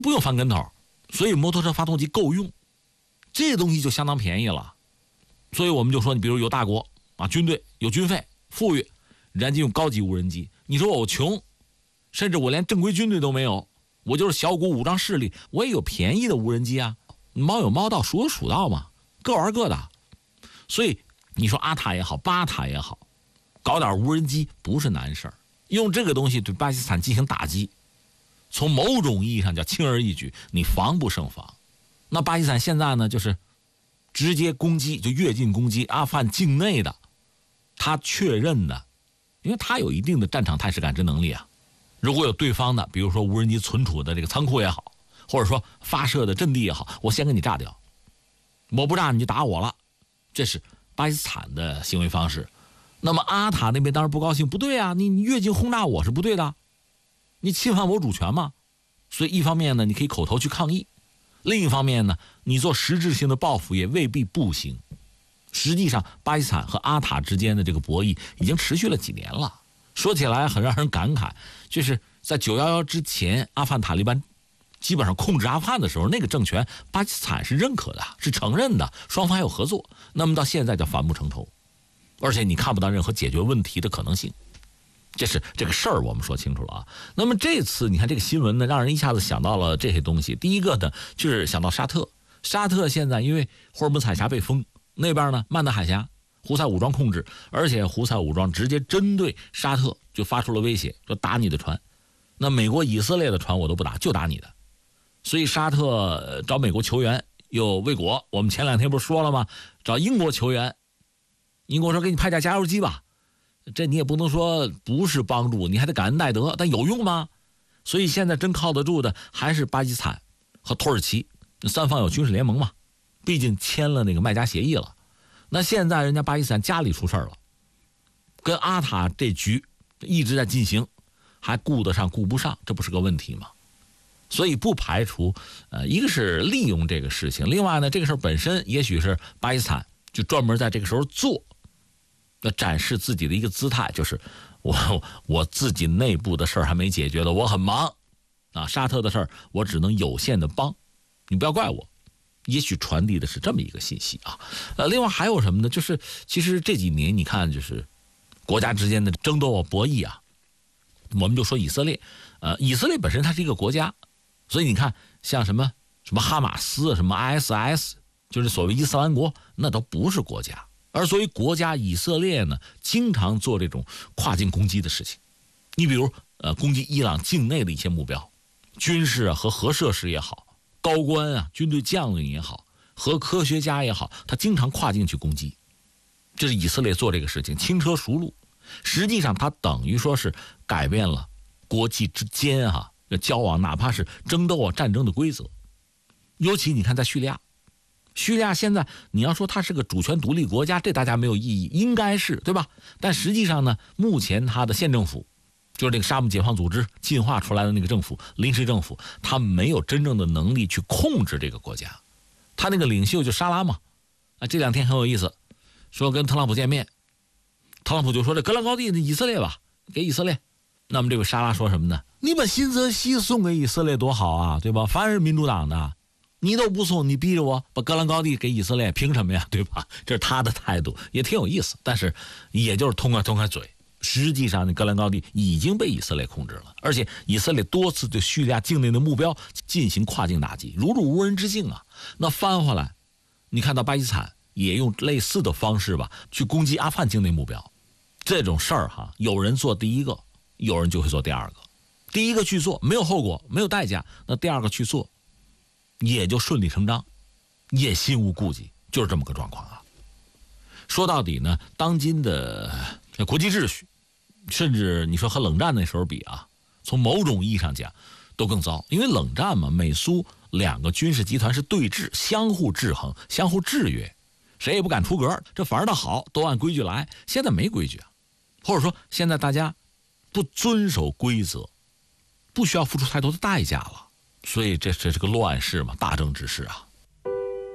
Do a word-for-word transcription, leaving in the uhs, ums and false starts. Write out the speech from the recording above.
不用翻跟头，所以摩托车发动机够用，这个东西就相当便宜了。所以我们就说，你比如有大国啊，军队有军费，富裕，人家用高级无人机。你说我穷，甚至我连正规军队都没有，我就是小股武装势力，我也有便宜的无人机啊，猫有猫道，鼠有鼠道嘛，各玩各的。所以你说阿塔也好，巴塔也好，搞点无人机不是难事儿，用这个东西对巴基斯坦进行打击，从某种意义上叫轻而易举，你防不胜防。那巴基斯坦现在呢，就是直接攻击，就越境攻击阿富汗境内的，他确认的，因为他有一定的战场态势感知能力啊。如果有对方的，比如说无人机存储的这个仓库也好，或者说发射的阵地也好，我先给你炸掉，我不炸你就打我了，这是巴基斯坦的行为方式。那么阿塔那边当然不高兴，不对啊，你你越境轰炸我是不对的，你侵犯我主权嘛。所以一方面呢，你可以口头去抗议，另一方面呢，你做实质性的报复也未必不行。实际上巴基斯坦和阿塔之间的这个博弈已经持续了几年了，说起来很让人感慨，就是在九一一之前，阿富汗塔利班基本上控制阿富汗的时候，那个政权巴基斯坦是认可的，是承认的，双方还有合作。那么到现在叫反目成仇，而且你看不到任何解决问题的可能性。这是这个事儿我们说清楚了啊。那么这次你看这个新闻呢，让人一下子想到了这些东西。第一个呢，就是想到沙特，沙特现在因为霍尔木兹海峡被封，那边呢曼德海峡胡塞武装控制，而且胡塞武装直接针对沙特就发出了威胁，说打你的船。那美国以色列的船我都不打，就打你的。所以沙特找美国求援又未果，我们前两天不是说了吗？找英国求援，英国说给你派架加油机吧，这你也不能说不是帮助，你还得感恩戴德，但有用吗？所以现在真靠得住的还是巴基斯坦和土耳其，三方有军事联盟嘛，毕竟签了那个麦加协议了。那现在人家巴基斯坦家里出事了，跟阿塔这局一直在进行，还顾得上顾不上，这不是个问题吗？所以不排除呃，一个是利用这个事情，另外呢，这个事儿本身也许是巴基斯坦就专门在这个时候做，那展示自己的一个姿态，就是我我自己内部的事儿还没解决的，我很忙啊，沙特的事儿我只能有限的帮，你不要怪我。也许传递的是这么一个信息啊。呃，另外还有什么呢？就是其实这几年你看，就是国家之间的争斗博弈啊，我们就说以色列，呃，以色列本身它是一个国家，所以你看像什么什么哈马斯、什么 I S I S， 就是所谓伊斯兰国，那都不是国家。而作为国家，以色列呢，经常做这种跨境攻击的事情。你比如呃，攻击伊朗境内的一些目标，军事啊和核设施也好，高官啊、军队将领也好，和科学家也好，他经常跨境去攻击。这是以色列做这个事情，轻车熟路。实际上，他等于说是改变了国际之间啊的交往，哪怕是争斗啊、战争的规则。尤其你看，在叙利亚，叙利亚现在你要说它是个主权独立国家，这大家没有异议，应该是对吧？但实际上呢，目前它的县政府，就是这个沙姆解放组织进化出来的那个政府，临时政府，他没有真正的能力去控制这个国家。他那个领袖就沙拉嘛，啊，这两天很有意思，说跟特朗普见面，特朗普就说这戈兰高地以色列吧，给以色列。那么这位沙拉说什么呢？你把新泽西送给以色列多好啊，对吧？凡是民主党的，你都不送，你逼着我把戈兰高地给以色列，凭什么呀？对吧？这是他的态度，也挺有意思。但是也就是通开通开嘴，实际上那戈兰高地已经被以色列控制了，而且以色列多次对叙利亚境内的目标进行跨境打击，如入无人之境啊。那翻回来，你看到巴基斯坦也用类似的方式吧，去攻击阿富汗境内目标。这种事儿哈，有人做第一个，有人就会做第二个。第一个去做没有后果，没有代价，那第二个去做也就顺理成章，也心无顾忌，就是这么个状况啊。说到底呢，当今的国际秩序，甚至你说和冷战那时候比啊，从某种意义上讲都更糟。因为冷战嘛，美苏两个军事集团是对峙，相互制衡，相互制约，谁也不敢出格，这反而倒好，都按规矩来。现在没规矩啊，或者说现在大家不遵守规则，不需要付出太多的代价了，所以这这是个乱世嘛，大政之世啊。